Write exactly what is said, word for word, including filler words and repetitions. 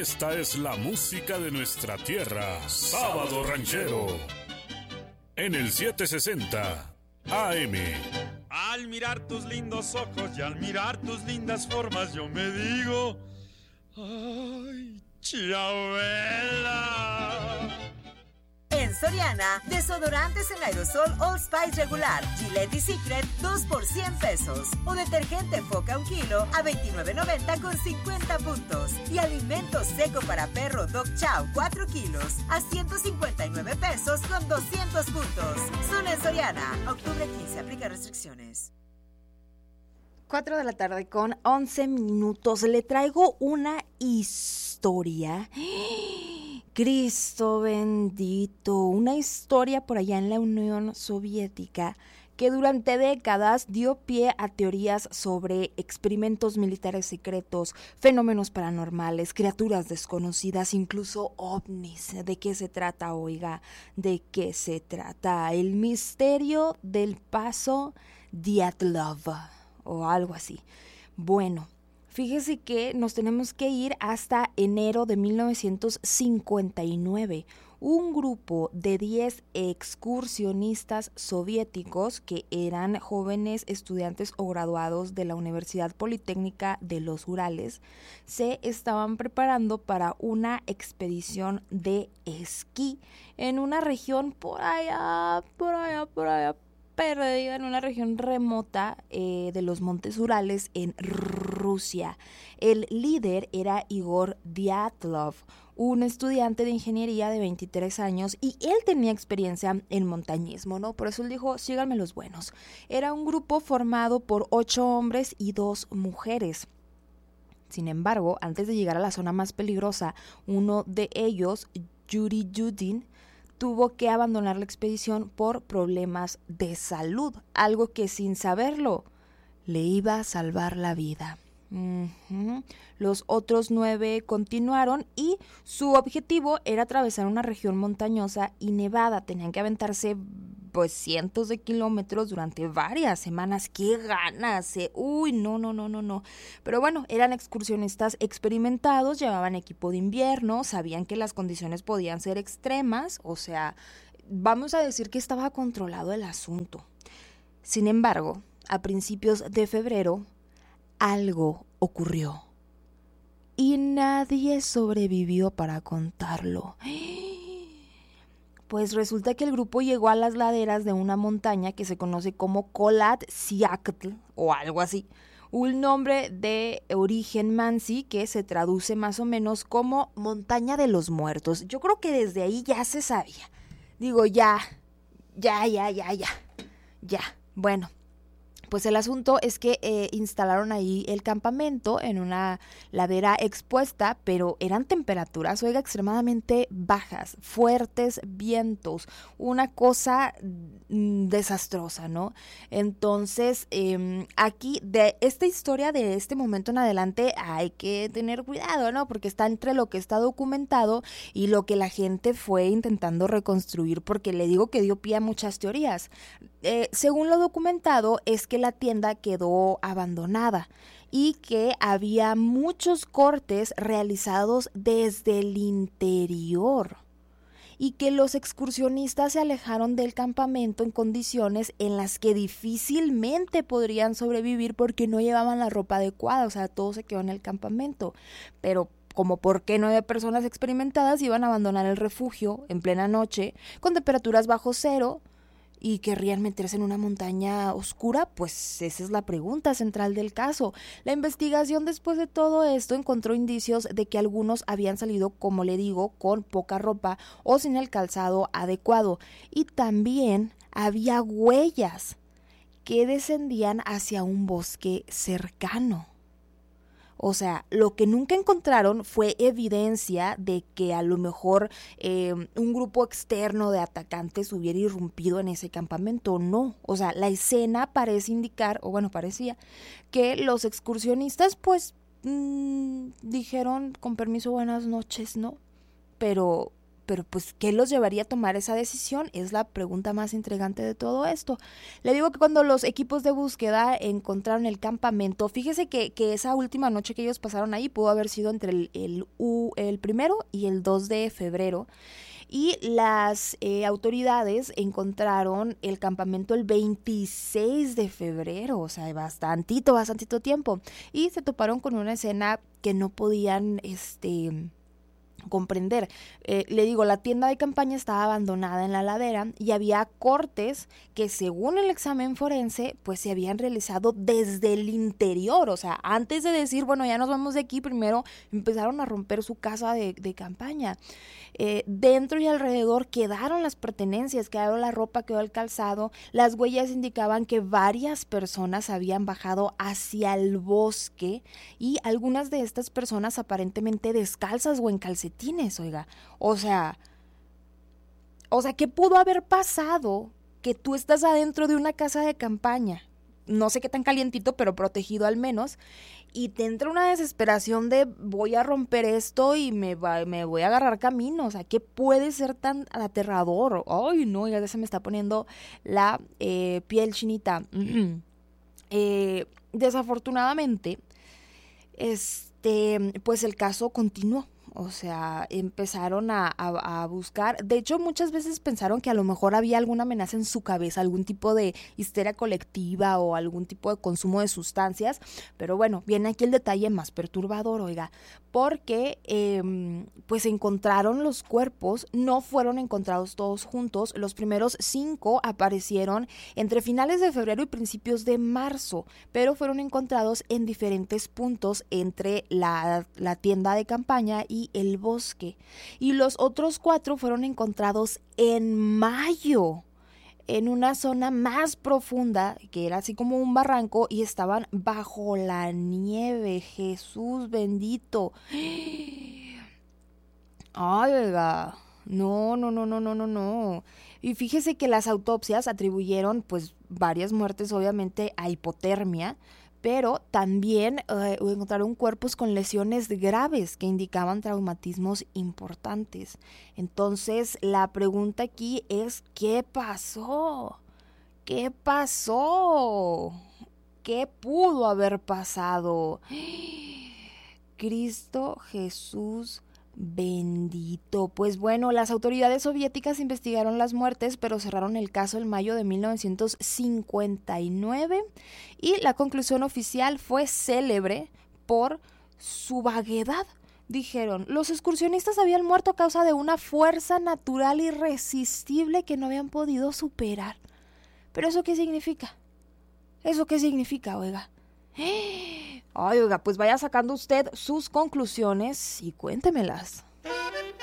Esta es la música de nuestra tierra. Sábado Ranchero. En el setecientos sesenta A M. Al mirar tus lindos ojos y al mirar tus lindas formas, yo me digo, ay, Chabela. En Soriana, desodorantes en aerosol All Spice regular, Gillette y Secret, dos por cien pesos. O detergente Foca un kilo a veintinueve noventa con cincuenta puntos. Y alimento seco para perro Dog Chow cuatro kilos a ciento cincuenta y nueve pesos con doscientos puntos. Solo en Soriana, octubre quince, aplica restricciones. cuatro de la tarde con once minutos. Le traigo una historia. Cristo bendito, una historia por allá en la Unión Soviética que durante décadas dio pie a teorías sobre experimentos militares secretos, fenómenos paranormales, criaturas desconocidas, incluso ovnis. ¿De qué se trata, oiga? ¿De qué se trata? El misterio del paso Dyatlov o algo así. Bueno, fíjese que nos tenemos que ir hasta enero de mil novecientos cincuenta y nueve. Un grupo de diez excursionistas soviéticos que eran jóvenes estudiantes o graduados de la Universidad Politécnica de los Urales se estaban preparando para una expedición de esquí en una región por allá, por allá, por allá, perdida en una región remota eh, de los Montes Urales en Rusia. El líder era Igor Dyatlov, un estudiante de ingeniería de veintitrés años, y él tenía experiencia en montañismo, ¿no? Por eso él dijo, síganme los buenos. Era un grupo formado por ocho hombres y dos mujeres. Sin embargo, antes de llegar a la zona más peligrosa, uno de ellos, Yuri Yudin, tuvo que abandonar la expedición por problemas de salud, algo que sin saberlo le iba a salvar la vida. Uh-huh. Los otros nueve continuaron y su objetivo era atravesar una región montañosa y nevada. Tenían que aventarse pues cientos de kilómetros durante varias semanas. ¡Qué ganas! Eh! Uy, no, no, no, no, no. Pero bueno, eran excursionistas experimentados, llevaban equipo de invierno, sabían que las condiciones podían ser extremas, o sea, vamos a decir que estaba controlado el asunto. Sin embargo, a principios de febrero, algo ocurrió y nadie sobrevivió para contarlo. Pues resulta que el grupo llegó a las laderas de una montaña que se conoce como Kholat-Syakhl o algo así, un nombre de origen mansi que se traduce más o menos como montaña de los muertos. Yo creo que desde ahí ya se sabía. Digo, ya, ya, ya, ya, ya, ya. Bueno, pues el asunto es que eh, instalaron ahí el campamento en una ladera expuesta, pero eran temperaturas, oiga, extremadamente bajas, fuertes vientos, una cosa mm, desastrosa, ¿no? Entonces, eh, aquí, de esta historia, de este momento en adelante, hay que tener cuidado, ¿no? Porque está entre lo que está documentado y lo que la gente fue intentando reconstruir, porque le digo que dio pie a muchas teorías. Eh, según lo documentado, es que la tienda quedó abandonada y que había muchos cortes realizados desde el interior y que los excursionistas se alejaron del campamento en condiciones en las que difícilmente podrían sobrevivir porque no llevaban la ropa adecuada, o sea, todo se quedó en el campamento. Pero como por qué nueve personas experimentadas iban a abandonar el refugio en plena noche con temperaturas bajo cero y querrían meterse en una montaña oscura, pues esa es la pregunta central del caso. La investigación después de todo esto encontró indicios de que algunos habían salido, como le digo, con poca ropa o sin el calzado adecuado, y también había huellas que descendían hacia un bosque cercano. O sea, lo que nunca encontraron fue evidencia de que a lo mejor eh, un grupo externo de atacantes hubiera irrumpido en ese campamento. No, o sea, la escena parece indicar, o bueno, parecía, que los excursionistas pues mmm, dijeron con permiso buenas noches, ¿no? Pero pero pues, ¿qué los llevaría a tomar esa decisión? Es la pregunta más intrigante de todo esto. Le digo que cuando los equipos de búsqueda encontraron el campamento, fíjese que, que esa última noche que ellos pasaron ahí pudo haber sido entre el, el, el primero y el dos de febrero, y las eh, autoridades encontraron el campamento el veintiséis de febrero, o sea, bastantito, bastantito tiempo, y se toparon con una escena que no podían, este... comprender. Eh, le digo, la tienda de campaña estaba abandonada en la ladera y había cortes que, según el examen forense, pues se habían realizado desde el interior. O sea, antes de decir, bueno, ya nos vamos de aquí, primero empezaron a romper su casa de, de campaña. Eh, dentro y alrededor quedaron las pertenencias, quedó la ropa, quedó el calzado. Las huellas indicaban que varias personas habían bajado hacia el bosque y algunas de estas personas aparentemente descalzas o en calcetines, oiga. O sea, o sea, ¿qué pudo haber pasado que tú estás adentro de una casa de campaña? No sé qué tan calientito, pero protegido al menos, y te entra una desesperación de voy a romper esto y me, va, me voy a agarrar camino. O sea, ¿qué puede ser tan aterrador? Ay, no, ya se me está poniendo la eh, piel chinita. eh, desafortunadamente, este, pues el caso continuó. O sea, empezaron a, a, a buscar. De hecho, muchas veces pensaron que a lo mejor había alguna amenaza en su cabeza, algún tipo de histeria colectiva o algún tipo de consumo de sustancias. Pero bueno, viene aquí el detalle más perturbador, oiga, porque eh, pues encontraron los cuerpos, no fueron encontrados todos juntos. Los primeros cinco aparecieron entre finales de febrero y principios de marzo, pero fueron encontrados en diferentes puntos entre la, la tienda de campaña y el bosque, y los otros cuatro fueron encontrados en mayo en una zona más profunda que era así como un barranco y estaban bajo la nieve. Jesús bendito. Ay, oiga, no, no, no, no, no, no, no. Y fíjese que las autopsias atribuyeron pues varias muertes obviamente a hipotermia, pero también eh, encontraron cuerpos con lesiones graves que indicaban traumatismos importantes. Entonces, la pregunta aquí es, ¿qué pasó? ¿Qué pasó? ¿Qué pudo haber pasado? Cristo Jesús bendito. Pues bueno, las autoridades soviéticas investigaron las muertes, pero cerraron el caso en mayo de mil novecientos cincuenta y nueve y la conclusión oficial fue célebre por su vaguedad. Dijeron, los excursionistas habían muerto a causa de una fuerza natural irresistible que no habían podido superar. ¿Pero eso qué significa? ¿Eso qué significa, oiga? Ay, oiga, pues vaya sacando usted sus conclusiones y cuéntemelas.